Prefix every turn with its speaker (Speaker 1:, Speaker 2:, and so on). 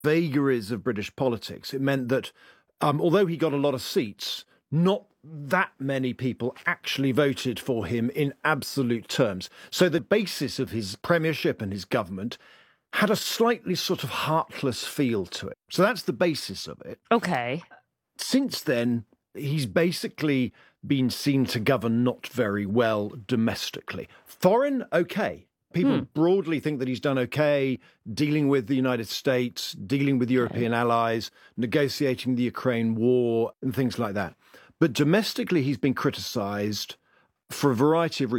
Speaker 1: vagaries of British politics. It meant that although he got a lot of seats, not that many people actually voted for him in absolute terms. So the basis of his premiership and his government had a slightly sort of heartless feel to it. So that's the basis of it.
Speaker 2: Okay.
Speaker 1: Since then, he's basically been seen to govern not very well domestically. Foreign, okay. People broadly think that he's done okay dealing with the United States, dealing with European allies, negotiating the Ukraine war and things like that. But domestically, he's been criticised for a variety of reasons.